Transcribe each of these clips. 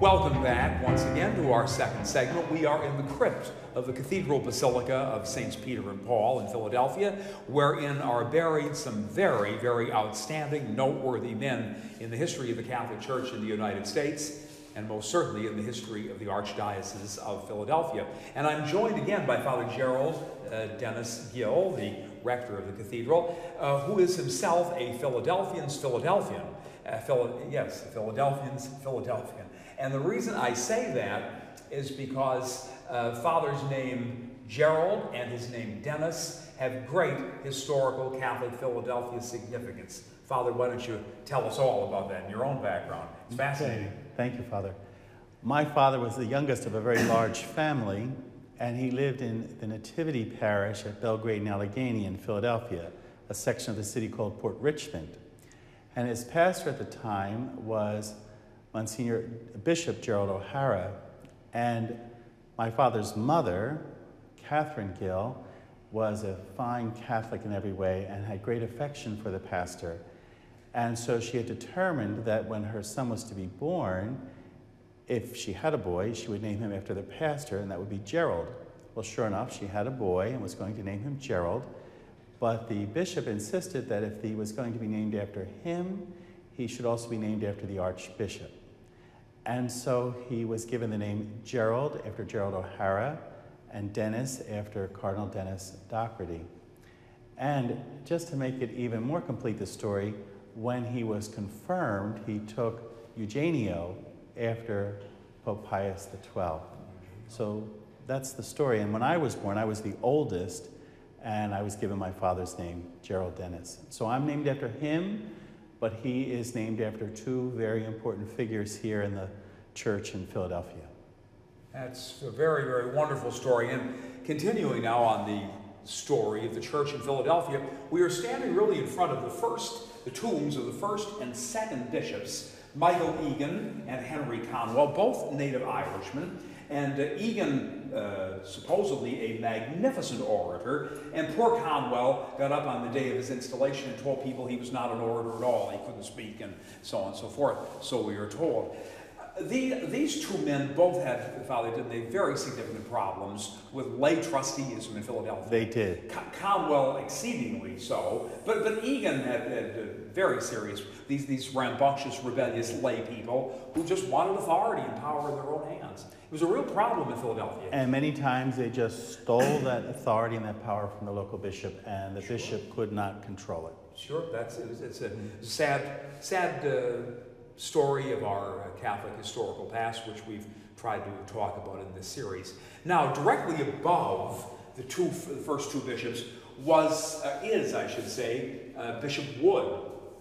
Welcome back once again to our second segment. We are in the crypt of the Cathedral Basilica of Saints Peter and Paul in Philadelphia, wherein are buried some very, very outstanding, noteworthy men in the history of the Catholic Church in the United States, and most certainly in the history of the Archdiocese of Philadelphia. And I'm joined again by Father Gerald Dennis Gill, the rector of the cathedral, who is himself a Philadelphian's Philadelphian. Philadelphian's Philadelphian. And the reason I say that is because Father's name Gerald and his name Dennis have great historical Catholic Philadelphia significance. Father, why don't you tell us all about that in your own background? It's fascinating. Thank you, Father. My father was the youngest of a very large family, and he lived in the Nativity Parish at Belgrade and Allegheny in Philadelphia, a section of the city called Port Richmond. And his pastor at the time was Monsignor Bishop Gerald O'Hara, and my father's mother, Catherine Gill, was a fine Catholic in every way and had great affection for the pastor. And so she had determined that when her son was to be born, if she had a boy, she would name him after the pastor, and that would be Gerald. Well, sure enough, she had a boy and was going to name him Gerald, but the bishop insisted that if he was going to be named after him, he should also be named after the archbishop. And so he was given the name Gerald after Gerald O'Hara, and Dennis after Cardinal Dennis Doherty. And just to make it even more complete, the story, when he was confirmed, he took Eugenio after Pope Pius XII. So that's the story. And when I was born, I was the oldest, and I was given my father's name, Gerald Dennis. So I'm named after him, but he is named after two very important figures here in the church in Philadelphia. That's a very, very wonderful story. And continuing now on the story of the church in Philadelphia, we are standing really in front of the tombs of the first and second bishops, Michael Egan and Henry Conwell, both native Irishmen. And Egan, supposedly a magnificent orator, and poor Conwell got up on the day of his installation and told people he was not an orator at all, he couldn't speak, and so on and so forth, so we are told. These two men both had, Father, didn't they, very significant problems with lay trusteeism in Philadelphia. They did. Conwell exceedingly so, but Egan had very serious, these rambunctious, rebellious lay people who just wanted authority and power in their own hands. It was a real problem in Philadelphia. And many times they just stole that authority and that power from the local bishop, and the bishop could not control it. Sure, it's a sad story of our Catholic historical past, which we've tried to talk about in this series. Now, directly above the first two bishops is Bishop Wood,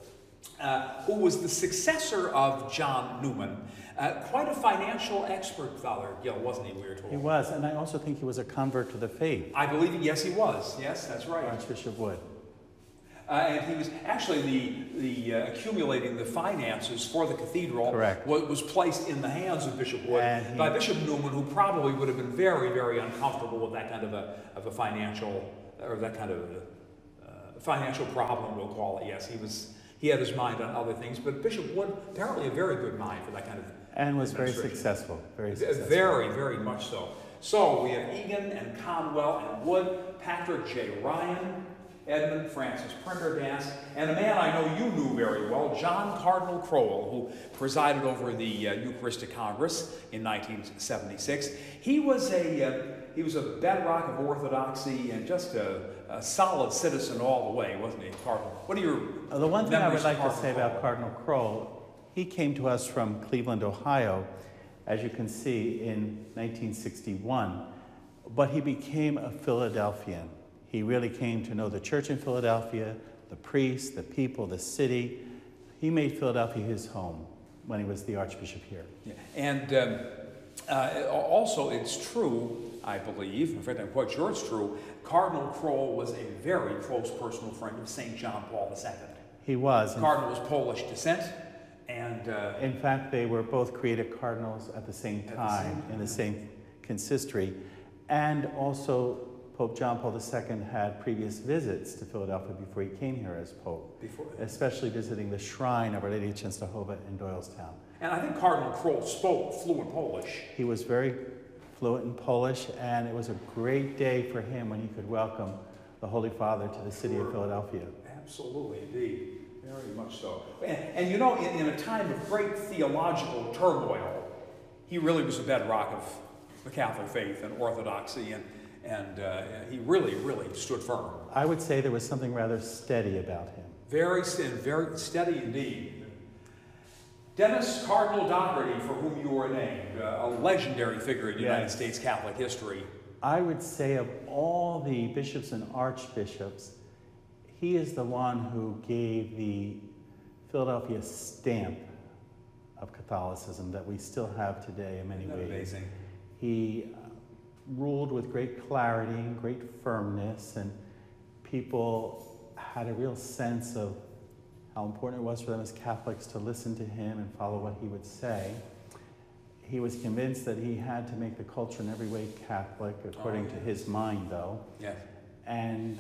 who was the successor of John Newman. Quite a financial expert, Father Gill, wasn't he, we were told? He was, and I also think he was a convert to the faith. I believe, yes, he was. Yes, that's right. Archbishop Wood. And he was actually the accumulating the finances for the cathedral. Correct. Was placed in the hands of Bishop Wood by Bishop Newman, who probably would have been very, very uncomfortable with that kind of a financial, or that kind of financial problem, we'll call it. Yes, he had his mind on other things, but Bishop Wood, apparently a very good mind for that kind of and was very successful. Very successful. Very, very much so. So we have Egan and Conwell and Wood, Patrick J. Ryan, Edmund Francis Prendergast, and a man I know you knew very well, John Cardinal Crowell, who presided over the Eucharistic Congress in 1976. He was a bedrock of orthodoxy and just a solid citizen all the way, wasn't he, Cardinal? What are your the one thing I would like to say Crowell? about Cardinal Crowell, he came to us from Cleveland, Ohio, as you can see, in 1961, but he became a Philadelphian. He really came to know the church in Philadelphia, the priests, the people, the city. He made Philadelphia his home when he was the Archbishop here. Yeah. And also, it's true, I believe, in fact, I'm quite sure it's true, Cardinal Crowell was a very close personal friend of St. John Paul II. He was. Cardinal was Polish descent, and in fact, they were both created cardinals at the same time in the same consistory. And also, Pope John Paul II had previous visits to Philadelphia before he came here as Pope, especially visiting the shrine of Our Lady of Czestochowa in Doylestown. And I think Cardinal Kroll spoke fluent Polish. He was very fluent in Polish, and it was a great day for him when he could welcome the Holy Father to the city of Philadelphia. Absolutely, indeed. Very much so. And you know, in a time of great theological turmoil, he really was the bedrock of the Catholic faith and orthodoxy, and he really, really stood firm. I would say there was something rather steady about him. Very steady indeed. Dennis Cardinal Dougherty, for whom you were named, a legendary figure in United States Catholic history. I would say of all the bishops and archbishops, he is the one who gave the Philadelphia stamp of Catholicism that we still have today in many ways. Amazing. He ruled with great clarity and great firmness, and people had a real sense of how important it was for them as Catholics to listen to him and follow what he would say. He was convinced that he had to make the culture in every way Catholic, according to his mind, though. Yes. And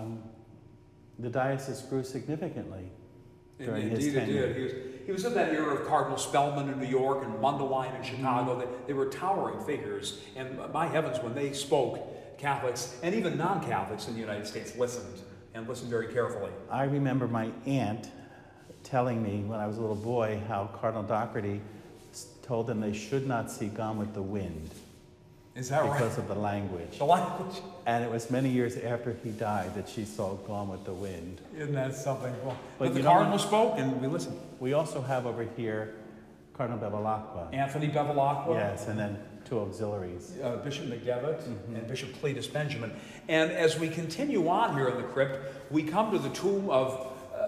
the diocese grew significantly during his Indeed tenure. it did. He was in that era of Cardinal Spellman in New York and Mundelein in Chicago. They were towering figures. And my heavens, when they spoke, Catholics and even non-Catholics in the United States listened, and listened very carefully. I remember my aunt telling me when I was a little boy how Cardinal Dougherty told them they should not see Gone with the Wind. Is that right? Because of the language. The language. And it was many years after he died that she saw Gone with the Wind. Isn't that something? Well, But the Cardinal spoke and we listened. We also have over here Cardinal Bevilacqua. Anthony Bevilacqua. Yes, and then two auxiliaries. Bishop McDevitt and Bishop Cletus Benjamin. And as we continue on here in the crypt, we come to the tomb of,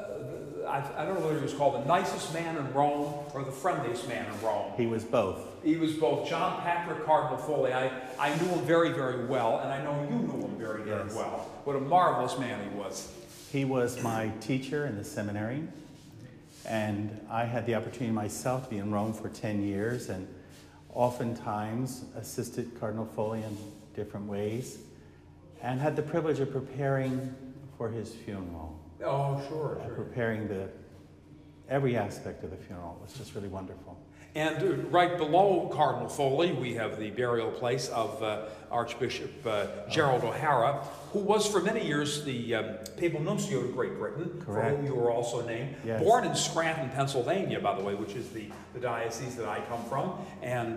I don't know whether he was called the nicest man in Rome or the friendliest man in Rome. He was both. He was both. John Patrick Cardinal Foley. I knew him very, very well, and I know you knew him very, very well. What a marvelous man he was. He was my teacher in the seminary, and I had the opportunity myself to be in Rome for 10 years, and oftentimes assisted Cardinal Foley in different ways, and had the privilege of preparing for his funeral. Oh, sure. Preparing every aspect of the funeral. It was just really wonderful. And right below Cardinal Foley, we have the burial place of Archbishop Gerald O'Hara, who was for many years the papal nuncio to Great Britain, for whom you were also named. Yes. Born in Scranton, Pennsylvania, by the way, which is the diocese that I come from, and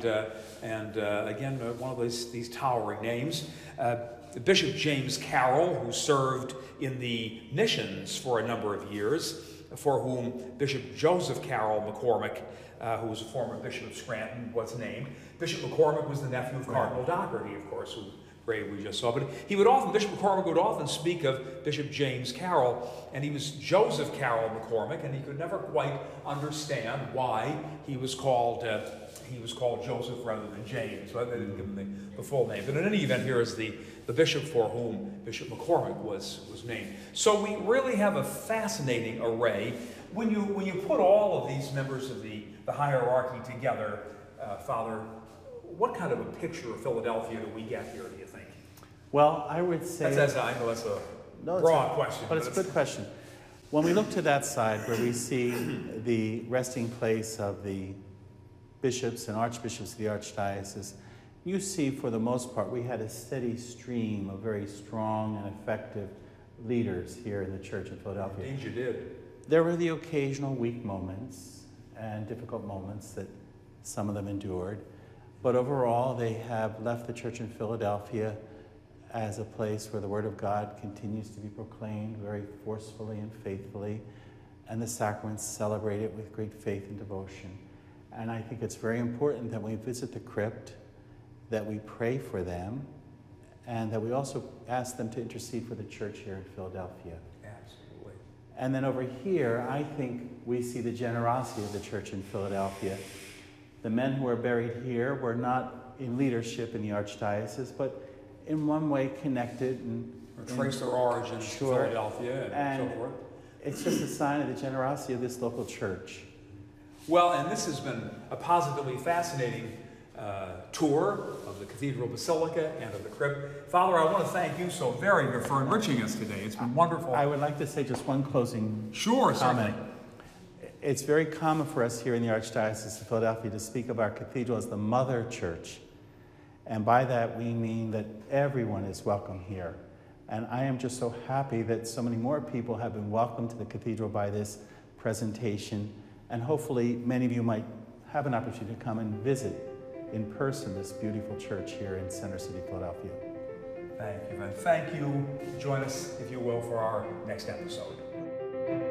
again, one of these towering names. Bishop James Carroll, who served in the missions for a number of years, for whom Bishop Joseph Carroll McCormick, who was a former bishop of Scranton, was named. Bishop McCormick was the nephew of Cardinal Dougherty, of course, whose grave we just saw. But Bishop McCormick would often speak of Bishop James Carroll, and he was Joseph Carroll McCormick, and he could never quite understand why he was called Joseph rather than James. So they didn't give him the full name. But in any event, here is the bishop for whom Bishop McCormick was named. So we really have a fascinating array. When you put all of these members of the hierarchy together, Father, what kind of a picture of Philadelphia do we get here, do you think? Well, I would say... I know that's a broad question. But it's a good question. When we look to that side where we see the resting place of the bishops and archbishops of the archdiocese, you see, for the most part, we had a steady stream of very strong and effective leaders here in the Church of Philadelphia. Indeed you did. There were the occasional weak moments and difficult moments that some of them endured, but overall they have left the Church in Philadelphia as a place where the Word of God continues to be proclaimed very forcefully and faithfully, and the sacraments celebrated with great faith and devotion. And I think it's very important that when we visit the crypt, that we pray for them, and that we also ask them to intercede for the church here in Philadelphia. Absolutely. And then over here, I think we see the generosity of the church in Philadelphia. The men who are buried here were not in leadership in the archdiocese, but in one way connected and trace their origins to Philadelphia and so forth. It's just a sign of the generosity of this local church. Well, and this has been a positively fascinating tour of the Cathedral Basilica and of the crypt. Father, I want to thank you so very much for enriching us today. It's been wonderful. I would like to say just one closing comment. Certainly. It's very common for us here in the Archdiocese of Philadelphia to speak of our cathedral as the mother church. And by that we mean that everyone is welcome here. And I am just so happy that so many more people have been welcomed to the cathedral by this presentation. And hopefully many of you might have an opportunity to come and visit in person this beautiful church here in Center City, Philadelphia. Thank you, and thank you. Join us, if you will, for our next episode.